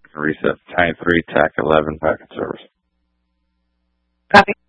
Reset Tank 3, TAC 11, back in service. Copy.